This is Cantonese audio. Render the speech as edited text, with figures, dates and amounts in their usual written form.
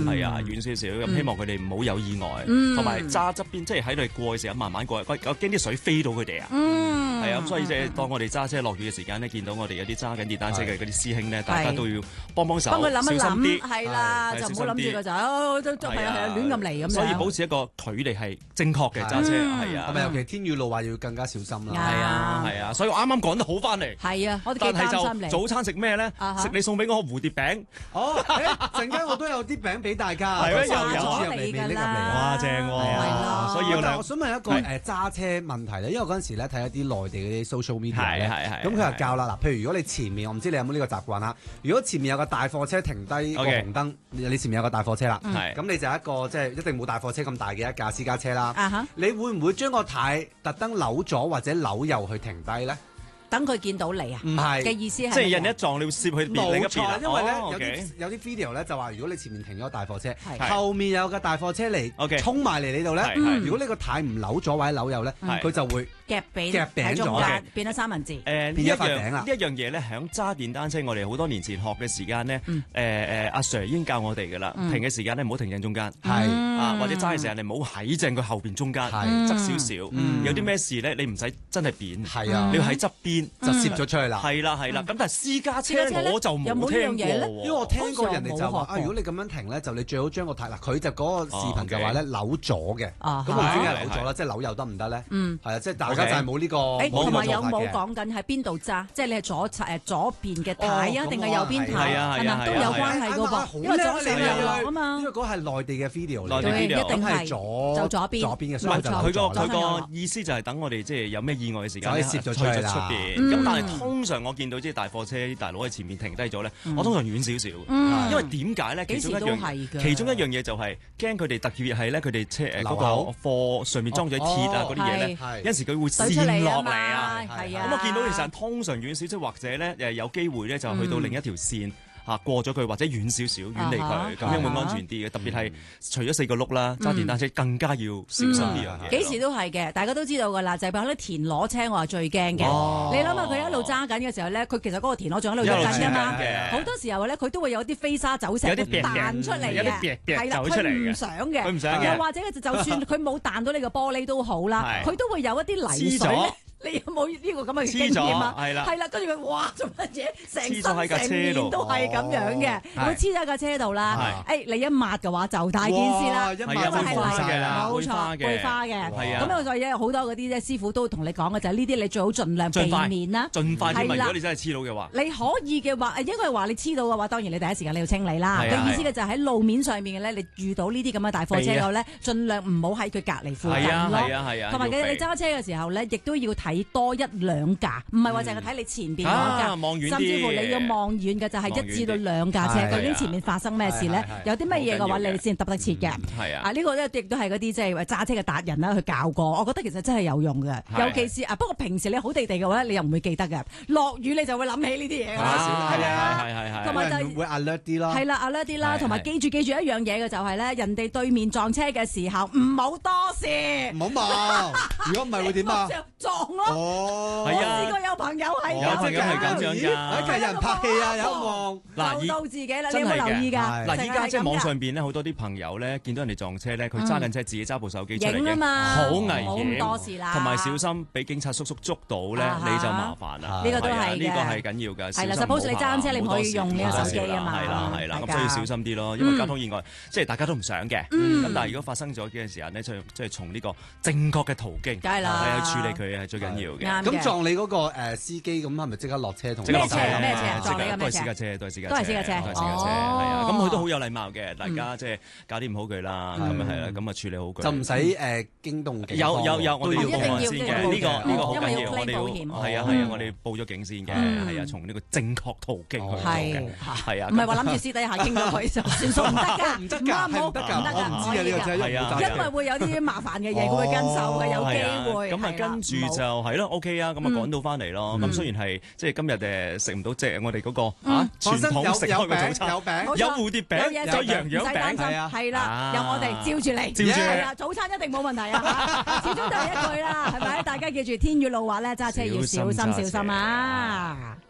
係啊，遠少少咁，希望佢哋唔好有意外，同埋揸側邊，即係喺度過嘅時候慢慢過，我驚啲水飛到佢哋啊。係啊，咁所以即係當我哋揸車落雨嘅時間咧，見到我哋有啲揸緊電單車嘅嗰啲師兄咧，大家都要幫手， 幫佢諗一諗， 係啦，就唔好諗住個就係亂咁嚟咁樣。 所以保持一個距離係正確嘅揸車，係啊。 咁尤其天雨路滑要更加小心啦。 係啊，所以我啱啱趕得好翻嚟。 係啊，我哋幾擔心你。 早餐食咩咧？食你送俾我個蝴蝶餅。 陣間我都有啲餅俾大家。 係咩？又有咗嚟㗎啦。 哇，正喎！所以我想問一個揸車問題咧，因為嗰陣時咧睇一啲內地嗰啲 social media 咧，咁佢就教啦。嗱，譬如如果你前面，我唔知你有冇呢個習慣啦。如果前面有個大貨車停低個紅燈，你前面有個大貨車啦，咁你就一個即係一定冇大貨車咁大嘅一架私家車啦。你會唔會將個軚特登扭左或者扭右去停低咧？ 等佢見到你啊？唔係嘅意思係即係人一撞你會攝去別另一邊。 因為咧有啲 video 咧就話，如果你前面停咗大貨車，後面有個大貨車嚟衝埋嚟呢度咧，如果呢個軚唔扭左或者扭右咧，佢就會夾餅咗，變咗三文治。 變咗塊餅啦。 呢一樣嘢咧，響揸電單車，我哋好多年前學嘅時間咧，阿 Sir 已經教我哋㗎啦。停嘅時間咧，唔好停正中間，或者揸嘅時候你唔好喺正佢後邊中間，側少少。有啲咩事咧，你唔使真係扁，你要喺側邊。 就攝咗出去啦， 係啦，咁但係私家車我就冇聽過， 因為我聽過人哋就話如果你咁樣停咧，就你最好將個軚嗱，佢就嗰個視頻就話咧扭左嘅，咁唔知係扭左啦，即係扭右得唔得咧？係啊，即係大家就係冇呢個。 同埋有冇講緊喺邊度揸？即係你係左邊嘅軚啊，定係右邊軚？係咪都有關係㗎噃？因為左上右落啊嘛。 因為嗰係內地嘅 video 一定係左邊嘅，所以佢個意思就係等我哋即係有咩意外嘅時間可以攝咗出去啦。 咁但係通常我見到即係大貨車啲大佬喺前面停低咗咧，我通常遠少少，因為點解咧？其中一樣嘢就係驚佢哋特別係咧，佢哋車嗰個貨上面裝咗鐵啊嗰啲嘢咧，有陣時佢會跣落嚟啊。咁我見到其實通常遠少少，或者咧有機會咧就去到另一條線。過咗佢或者遠少少，遠離佢，咁樣會安全啲嘅。特別係除咗4個轆啦，揸電單車更加要小心呢樣嘢。 幾時都係嘅，大家都知道㗎啦。就係講啲田螺車，我係最驚嘅。你諗下佢一路揸緊嘅時候咧，佢其實嗰個田螺仲喺度喐緊㗎嘛。好多時候咧，佢都會有啲飛沙走石彈出嚟嘅，係啦，佢唔想嘅。又或者就算佢冇彈到你個玻璃都好啦，佢都會有一啲泥水咧。你有冇呢個咁嘅經驗啊？係啦，跟住佢哇做乜嘢？成面都係咁樣嘅，會黐喺架車度啦。你一抹嘅話就大件事啦， 一抹就係啦， 冇錯，會花嘅。咁所以好多嗰啲師傅都同你講嘅就係呢啲，你最好盡量避免啦。 盡快啲，如果你真係黐到嘅話， 你可以嘅話，應該係話你黐到嘅話，當然你第一時間你要清理啦。嘅意思嘅就係喺路面上面嘅咧，你遇到呢啲咁嘅大貨車嘅話咧，盡量唔好喺佢隔離附近咯。同埋你揸車嘅時候咧，亦都要睇多1-2架，唔係話淨係睇你前邊嗰架，甚至乎你要望遠嘅就係1至2架車，究竟前面發生咩事咧？有啲乜嘢嘅話，你先揼得切嘅。呢個咧亦都係嗰啲即係揸車嘅達人啦，去教過。我覺得其實真係有用嘅，尤其是不過平時你好地地嘅話咧，你又唔會記得嘅。落雨你就會諗起呢啲嘢啦。同埋就會 alert 啲咯。 係啦，alert 啲啦，同埋記住一樣嘢嘅就係咧，人哋對面撞車嘅時候唔好多事， 唔好望。如果唔係會點啊？ 撞咯。 係啊， 我試過有朋友係咁樣㗎， 有人拍戲啊，有望鬧到自己啦，你有冇留意㗎？ 嗱，依家即係網上邊咧，好多啲朋友咧，見到人哋撞車咧，佢揸緊車，自己揸部手機出嚟影啊，好危險， 冇咁多事啦， 同埋小心俾警察叔叔捉到咧，你就麻煩啦。 呢個都係呢個係緊要㗎。 係啦，suppose你揸緊車，你唔可以用呢個手機啊嘛。 係啦，咁所以要小心啲咯，因為交通意外即係大家都唔想嘅。咁但係如果發生咗嘅時候咧，即係從呢個正確嘅途徑，係去處理佢係最緊要嘅。 咁撞你嗰個司機咁係咪即刻落車同？ 咩車？撞你嘅咩車？ 都係私家車，都係私家車， 係啊。咁佢都好有禮貌嘅，大家即係搞掂好佢啦。咁啊係啦，咁啊處理好佢。 就唔使驚動警方。 有，我哋要報案先嘅。呢個好緊要，我哋要係啊，我哋報咗警先嘅。係啊，從呢個正確途徑去做嘅。係啊， 唔係話諗住私底下傾咗佢就算數，唔得㗎， 唔得㗎，我唔知啊，呢個真係因為會有啲麻煩嘅嘢，佢會跟手嘅，有機會。 咁啊，跟住就係咯，OK 啊，咁啊趕到翻嚟咯。咁雖然係即係今日食唔到即係我哋嗰個傳統食開嘅早餐，有蝴蝶餅，有洋洋餅， 係啦，由我哋照住嚟，係啦，早餐一定冇問題啊！始終都係一句啦，係咪？大家記住天雨路滑咧，揸車要小心啊！